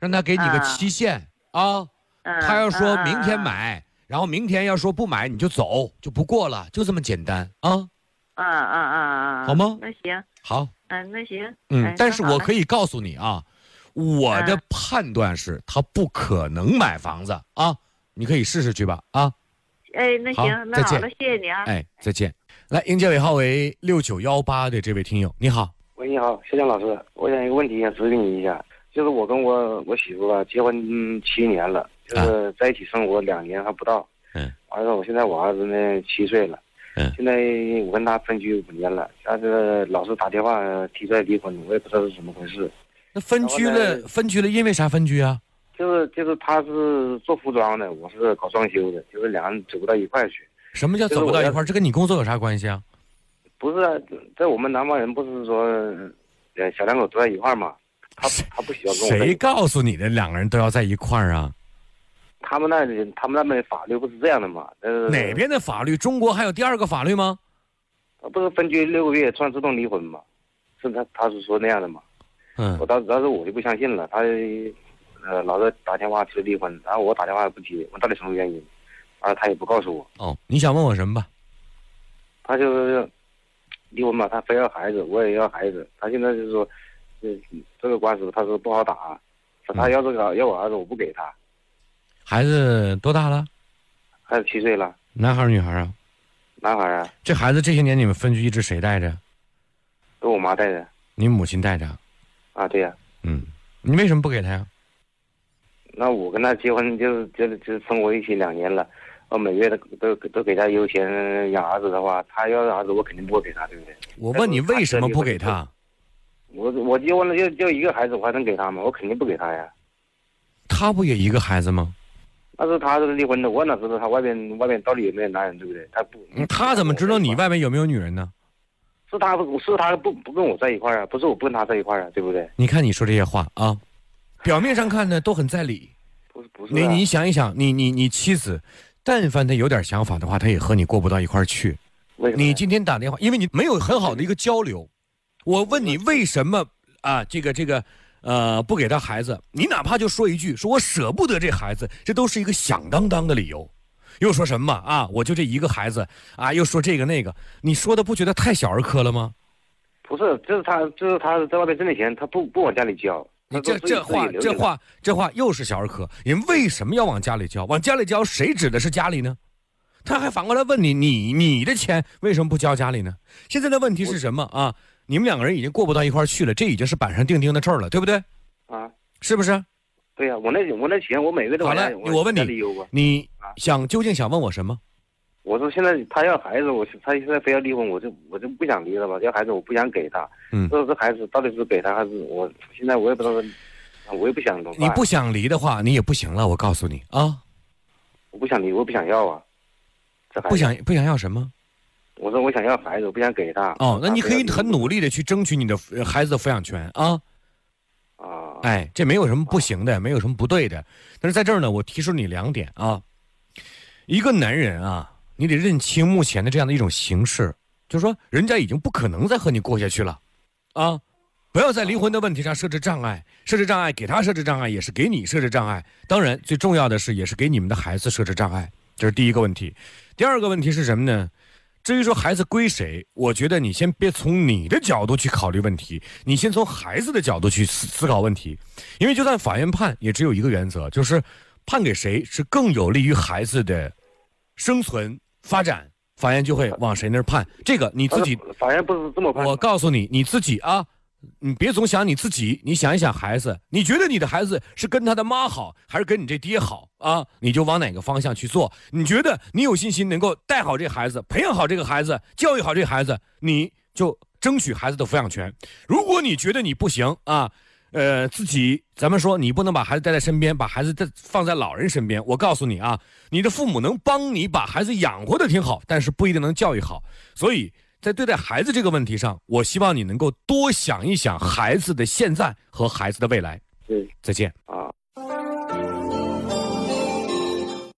让他给你个期限啊。他要说明天买，然后明天要说不买你就走，就不过了，就这么简单啊。好吗？ 那行。 好。 那行。 但是我可以告诉你啊，我的判断是他不可能买房子啊，你可以试试去吧啊。 那行，那好了，谢谢你啊。 再见。来，应届尾号为6918的这位听友，你好。 喂，你好，谢江老师，我想一个问题想咨询你一下，就是我跟我媳妇吧结婚7年了，就是在一起生活2年还不到。完了，现在我儿子呢7岁了。现在我跟他分居5年了，但是老是打电话提出来离婚，我也不知道是怎么回事。 那分居了，因为啥分居啊？ 就是他是做服装的，我是搞装修的，就是两人走不到一块去。 什么叫走不到一块？这跟你工作有啥关系啊？ 不是啊，在我们南方人不是说，小两口都在一块嘛？他不喜欢跟我。 谁告诉你的2个人都要在一块啊？ 他们那边法律不是这样的嘛？ 哪边的法律？中国还有第2个法律吗？ 不是分居6个月算自动离婚嘛？是他是说那样的嘛？当时我就不相信了，他老是打电话提离婚，然后我打电话不提，我到底什么原因？他也不告诉我。 你想问我什么吧？ 他就是离婚嘛，他非要孩子，我也要孩子。他现在就是说，这个官司他说不好打，他要我儿子，我不给他。 孩子多大了？ 孩子7岁了。 男孩女孩啊？ 男孩啊。 这孩子这些年你们分居一直谁带着？ 都我妈带着。 你母亲带着？ 对呀。 你为什么不给他呀？ 那我跟他结婚就生活一起2年了，我每月都给他邮钱养儿子的话，他要儿子我肯定不会给他，对不对？ 我问你为什么不给他？ 我结婚了就一个孩子，我还能给他吗？我肯定不给他呀。他不也一个孩子吗？ 那是他是离婚的，我哪知道他外面到底有没有男人，对不对？ 他怎么知道你外面有没有女人呢？ 是他不跟我在一块儿啊，不是我不跟他在一块儿啊，对不对？ 你看你说这些话啊，表面上看呢都很在理。 不是、 你想一想，你妻子，但凡她有点想法的话，她也和你过不到一块儿去。你今天打电话，因为你没有很好的一个交流。我问你为什么啊？不给他孩子，你哪怕就说一句，说我舍不得这孩子，这都是一个响当当的理由。又说什么啊？我就这一个孩子啊，又说这个那个，你说的不觉得太小儿科了吗？ 不是，这是他在外面挣的钱，他不往家里交。 你这话又是小儿科。人为什么要往家里交？往家里交，谁指的是家里呢？他还反过来问你的钱为什么不交家里呢？现在的问题是什么啊？你们2个人已经过不到一块儿去了，这已经是板上钉钉的事儿了，对不对？是不是？ 对呀，我那钱我每个月都好了，我问你究竟想问我什么？ 我说现在他要孩子，他现在非要离婚，我就不想离了吧。要孩子我不想给他。这孩子到底是给他还是我？现在我也不知道，我也不想。 你不想离的话，你也不行了。我告诉你啊， 我不想离，我不想要啊。 不想要什么？ 我说我想要孩子，我不想给他。 那你可以很努力的去争取你的孩子的抚养权啊。这没有什么不行的，没有什么不对的。但是在这儿呢，我提出你2点啊。一个男人啊，你得认清目前的这样的一种形势，就是说人家已经不可能再和你过下去了啊。不要在离婚的问题上设置障碍，给他设置障碍也是给你设置障碍。当然最重要的是也是给你们的孩子设置障碍，这是第一个问题。第2个问题是什么呢？至于说孩子归谁，我觉得你先别从你的角度去考虑问题，你先从孩子的角度去思考问题。因为就算法院判，也只有一个原则，就是判给谁是更有利于孩子的生存发展，法院就会往谁那儿判。这个你自己， 法院不是这么判。 我告诉你，你自己啊，你别总想你自己，你想一想孩子，你觉得你的孩子是跟他的妈好，还是跟你这爹好啊？你就往哪个方向去做。你觉得你有信心能够带好这孩子，培养好这个孩子，教育好这孩子，你就争取孩子的抚养权。如果你觉得你不行啊，自己咱们说你不能把孩子带在身边，把孩子放在老人身边，我告诉你啊，你的父母能帮你把孩子养活的挺好，但是不一定能教育好。所以在对待孩子这个问题上，我希望你能够多想一想孩子的现在和孩子的未来。再见。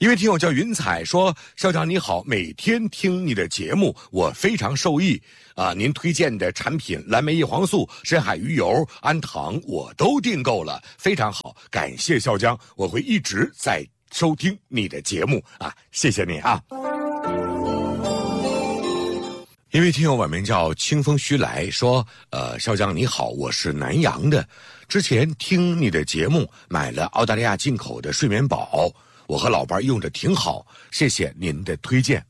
一位听友叫云彩说：校长你好，每天听你的节目我非常受益啊，您推荐的产品蓝莓叶黄素、深海鱼油、氨糖我都订购了，非常好，感谢校长，我会一直在收听你的节目啊，谢谢你啊。一位听友网名叫清风徐来说：校长你好，我是南阳的，之前听你的节目买了澳大利亚进口的睡眠宝，我和老伴用着挺好，谢谢您的推荐。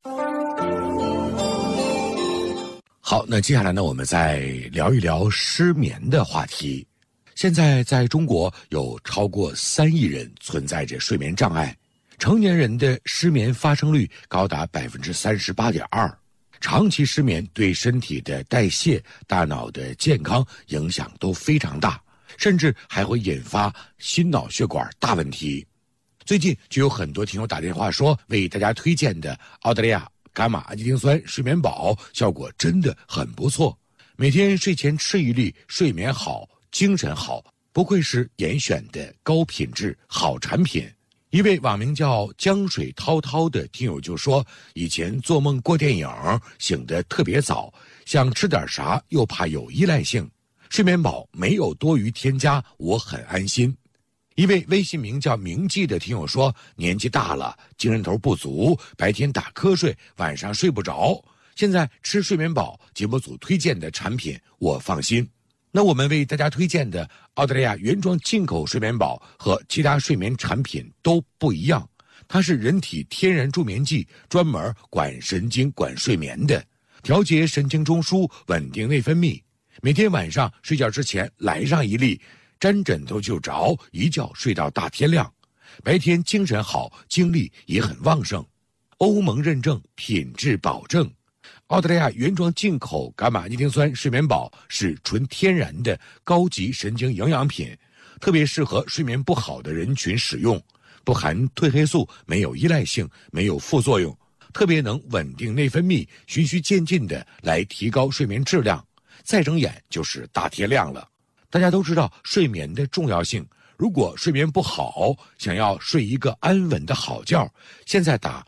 好，那接下来呢，我们再聊一聊失眠的话题。现在在中国有超过3亿人存在着睡眠障碍，成年人的失眠发生率高达38.2%。长期失眠对身体的代谢、大脑的健康影响都非常大，甚至还会引发心脑血管大问题。最近就有很多听友打电话说，为大家推荐的澳大利亚伽马氨基丁酸睡眠宝效果真的很不错，每天睡前吃一粒，睡眠好，精神好，不愧是严选的高品质好产品。一位网名叫江水滔滔的听友就说，以前做梦过电影，醒得特别早，想吃点啥又怕有依赖性，睡眠宝没有多余添加，我很安心。一位微信名叫明记的听友说，年纪大了，精神头不足，白天打瞌睡，晚上睡不着，现在吃睡眠宝节目组推荐的产品我放心。那我们为大家推荐的澳大利亚原装进口睡眠宝和其他睡眠产品都不一样，它是人体天然助眠剂，专门管神经管睡眠的，调节神经中枢，稳定内分泌，每天晚上睡觉之前来上一粒，沾枕头就着，一觉睡到大天亮，白天精神好，精力也很旺盛，欧盟认证，品质保证。澳大利亚原装进口伽马氨基丁酸睡眠宝是纯天然的高级神经营养品，特别适合睡眠不好的人群使用，不含褪黑素，没有依赖性，没有副作用，特别能稳定内分泌，循序渐进的来提高睡眠质量，再睁眼就是大天亮了。大家都知道睡眠的重要性，如果睡眠不好，想要睡一个安稳的好觉，现在打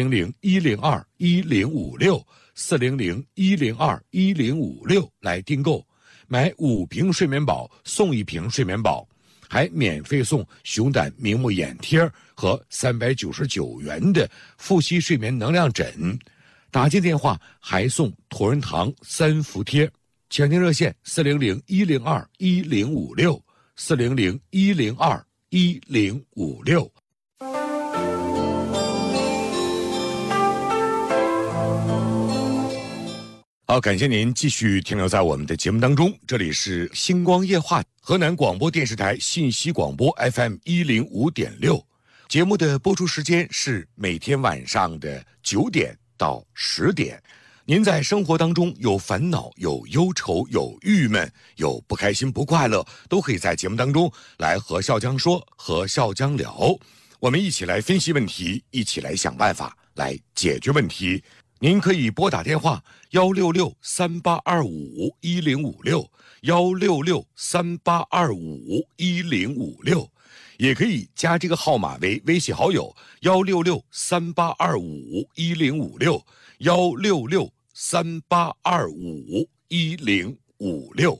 400-102-1056，400-102-1056来订购，买5瓶睡眠宝送1瓶睡眠宝，还免费送熊胆明目眼贴和399元的复吸睡眠能量枕，打进电话还送同仁堂3伏贴。抢订热线400-102-1056，400-102-1056。好，感谢您继续停留在我们的节目当中，这里是星光夜话，河南广播电视台信息广播 FM105.6，节目的播出时间是每天晚上的9点到10点。您在生活当中有烦恼，有忧愁，有郁闷，有不开心不快乐，都可以在节目当中来和笑江说，和笑江聊，我们一起来分析问题，一起来想办法来解决问题。您可以拨打电话166-3825-1056，166-3825-1056，也可以加这个号码为微信好友166-3825-1056，166-3825-1056。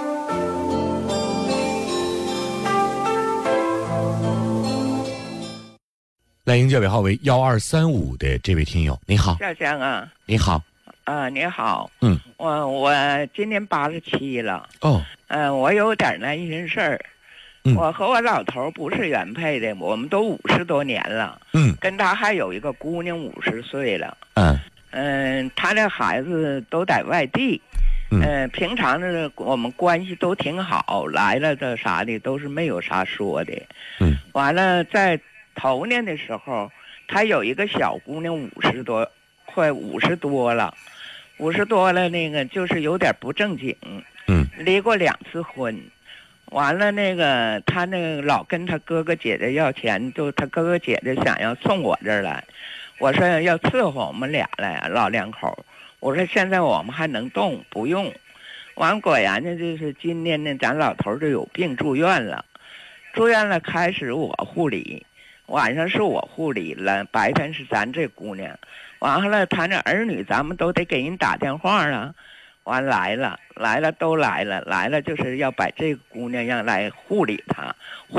来迎接尾号为1235的这位听友，你好。 小江啊， 你好。 你好。我今年87了。 哦。 我有点难心事儿。我和我老头不是原配的，我们都50多年了。跟他还有一个姑娘50岁了。他的孩子都在外地。平常的我们关系都挺好，来了这啥的都是没有啥说的。完了在头年的时候，他有一个小姑娘50多，快50多了，50多了那个就是有点不正经。离过2次婚。完了他老跟他哥哥姐姐要钱，就他哥哥姐姐想要送我这儿来，我说要伺候我们俩来，老两口，我说现在我们还能动，不用。完果然呢，就是今年呢咱老头就有病住院了，开始我护理。 晚上是我护理了，白天是咱这姑娘。完了，他那儿女咱们都得给人打电话啊。完来了都来了就是要把这个姑娘让来护理她。